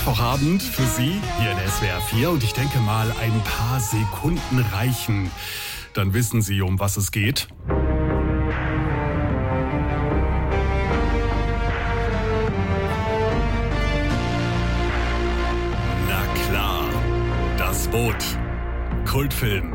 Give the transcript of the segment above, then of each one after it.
Mittwochabend für Sie hier in SWR 4 und ich denke mal, ein paar Sekunden reichen. Dann wissen Sie, um was es geht. Na klar, das Boot. Kultfilm.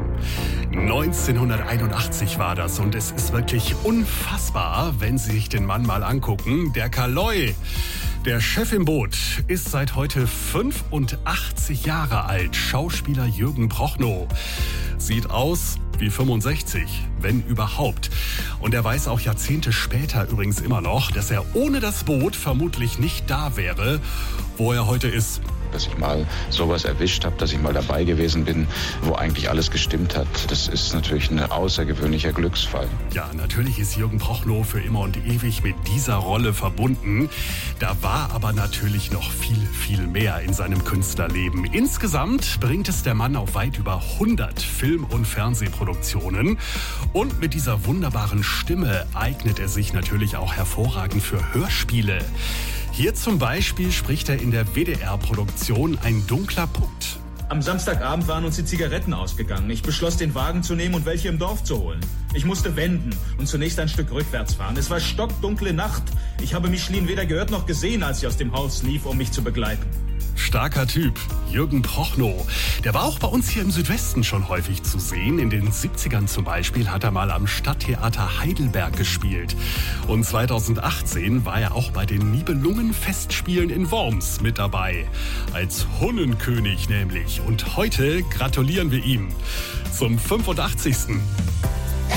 1981 war das und es ist wirklich unfassbar, wenn Sie sich den Mann mal angucken. Der Kaloi, der Chef im Boot, ist seit heute 85 Jahre alt. Schauspieler Jürgen Prochnow. Sieht aus wie 65, wenn überhaupt. Und er weiß auch Jahrzehnte später übrigens immer noch, dass er ohne das Boot vermutlich nicht da wäre, wo er heute ist. Dass ich mal sowas erwischt habe, dass ich mal dabei gewesen bin, wo eigentlich alles gestimmt hat. Das ist natürlich ein außergewöhnlicher Glücksfall. Ja, natürlich ist Jürgen Prochnow für immer und ewig mit dieser Rolle verbunden. Da war aber natürlich noch viel, viel mehr in seinem Künstlerleben. Insgesamt bringt es der Mann auf weit über 100 Film- und Fernsehproduktionen. Und mit dieser wunderbaren Stimme eignet er sich natürlich auch hervorragend für Hörspiele. Hier zum Beispiel spricht er in der WDR-Produktion Ein dunkler Punkt. Am Samstagabend waren uns die Zigaretten ausgegangen. Ich beschloss, den Wagen zu nehmen und welche im Dorf zu holen. Ich musste wenden und zunächst ein Stück rückwärts fahren. Es war stockdunkle Nacht. Ich habe Michelin weder gehört noch gesehen, als sie aus dem Haus lief, um mich zu begleiten. Starker Typ, Jürgen Prochnow. Der war auch bei uns hier im Südwesten schon häufig zu sehen. In den 70ern zum Beispiel hat er mal am Stadttheater Heidelberg gespielt. Und 2018 war er auch bei den Nibelungen-Festspielen in Worms mit dabei. Als Hunnenkönig nämlich. Und heute gratulieren wir ihm zum 85.